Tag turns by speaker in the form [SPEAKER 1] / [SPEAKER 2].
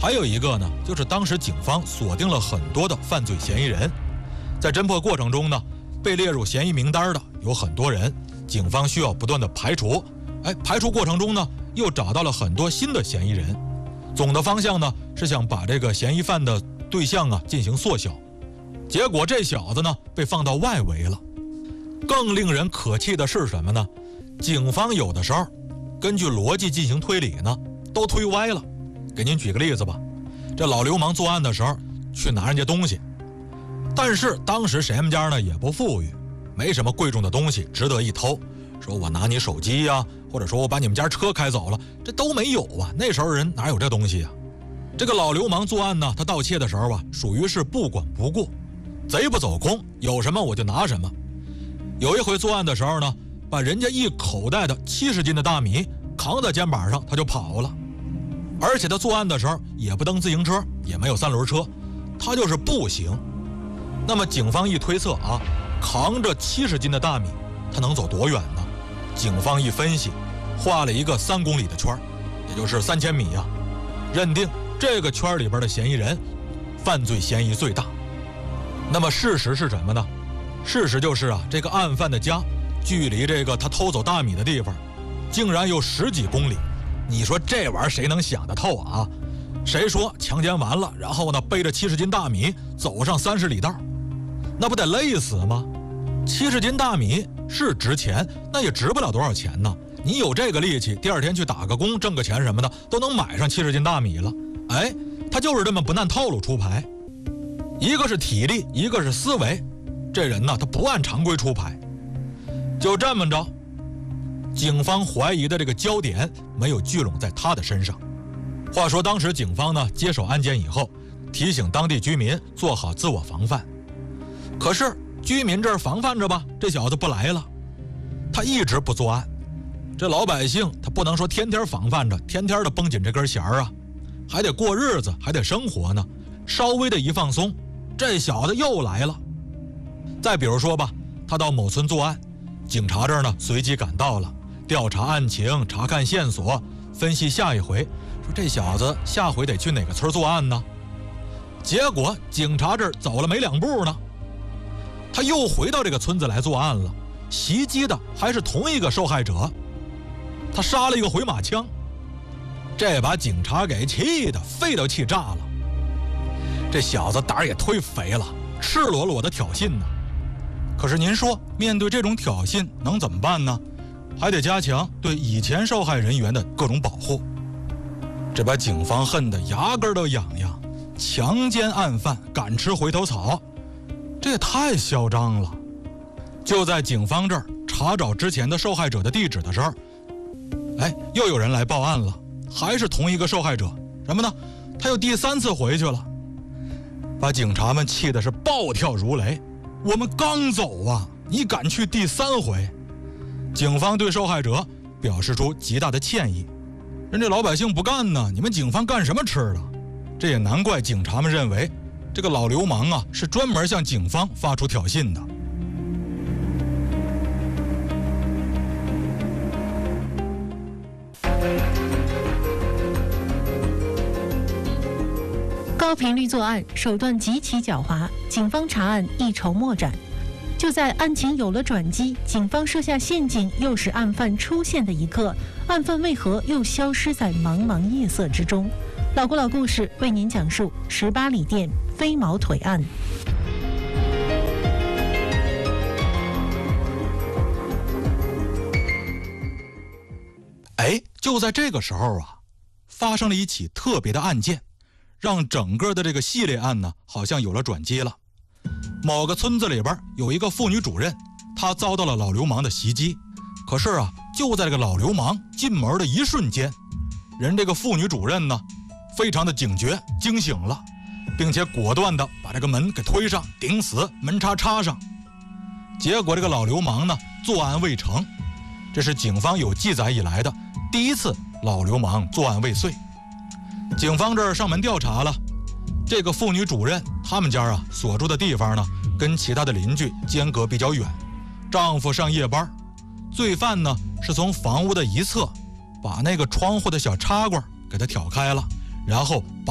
[SPEAKER 1] 还有一个呢，就是当时警方锁定了很多的犯罪嫌疑人，在侦破过程中呢，被列入嫌疑名单的有很多人，警方需要不断的排除。排除过程中呢，又找到了很多新的嫌疑人。总的方向呢，是想把这个嫌疑犯的对象啊进行缩小。结果这小子呢，被放到外围了。更令人可气的是什么呢？警方有的时候根据逻辑进行推理呢，都推歪了。给您举个例子吧，这老流氓作案的时候去拿人家东西，但是当时谁们家呢也不富裕，没什么贵重的东西值得一偷，说我拿你手机呀，或者说我把你们家车开走了，这都没有啊。那时候人哪有这东西啊？这个老流氓作案呢，他盗窃的时候啊，属于是不管不顾，贼不走空，有什么我就拿什么。有一回作案的时候呢，把人家一口袋的70斤的大米扛在肩膀上，他就跑了。而且他作案的时候也不蹬自行车，也没有3轮车，他就是步行。那么警方一推测啊，扛着70斤的大米，他能走多远呢？警方一分析，画了一个3公里的圈，也就是3000米啊，认定这个圈里边的嫌疑人犯罪嫌疑最大。那么事实是什么呢？事实就是啊，这个案犯的家距离这个他偷走大米的地方竟然有10几公里。你说这玩意儿谁能想得透啊？谁说强奸完了，然后呢背着70斤大米走上30里道，那不得累死吗？70斤大米是值钱，那也值不了多少钱呢。你有这个力气，第二天去打个工挣个钱什么的，都能买上70斤大米了。他就是这么不按套路出牌，一个是体力，一个是思维。这人呢，他不按常规出牌。就这么着，警方怀疑的这个焦点没有聚拢在他的身上。话说当时警方呢接手案件以后，提醒当地居民做好自我防范。可是居民这儿防范着吧，这小子不来了，他一直不作案。这老百姓他不能说天天防范着，天天的绷紧这根弦啊，还得过日子，还得生活呢。稍微的一放松，这小子又来了。再比如说吧，他到某村作案，警察这儿呢随即赶到了，调查案情，查看线索，分析下一回，说这小子下回得去哪个村作案呢？结果警察这儿走了没2步呢，他又回到这个村子来作案了，袭击的还是同一个受害者，他杀了一个回马枪，这把警察给气的肺都气炸了。这小子胆儿也忒肥了，赤裸裸的挑衅呢。可是您说，面对这种挑衅能怎么办呢？还得加强对以前受害人员的各种保护。这把警方恨得牙根都痒痒，强奸案犯敢吃回头草，这也太嚣张了。就在警方这儿查找之前的受害者的地址的时候，又有人来报案了，还是同一个受害者。什么呢？他又第3次回去了，把警察们气的是暴跳如雷。我们刚走啊，你敢去第3回？警方对受害者表示出极大的歉意。人这老百姓不干呢，你们警方干什么吃的？这也难怪警察们认为这个老流氓啊是专门向警方发出挑衅的。
[SPEAKER 2] 高频率作案手段极其狡猾，警方查案一筹莫展。就在案情有了转机，警方设下陷阱，诱使案犯出现的一刻，案犯为何又消失在茫茫夜色之中？老古老故事为您讲述18里店飞毛腿案。
[SPEAKER 1] 就在这个时候啊，发生了一起特别的案件，让整个的这个系列案呢，好像有了转机了。某个村子里边有一个妇女主任，她遭到了老流氓的袭击。可是啊，就在这个老流氓进门的一瞬间，人这个妇女主任呢，非常的警觉，惊醒了，并且果断的把这个门给推上，顶死，门插上。结果这个老流氓呢，作案未成。这是警方有记载以来的第一次老流氓作案未遂。警方这儿上门调查了，这个妇女主任他们家啊所住的地方呢，跟其他的邻居间隔比较远，丈夫上夜班，罪犯呢是从房屋的一侧把那个窗户的小插管给它挑开了，然后把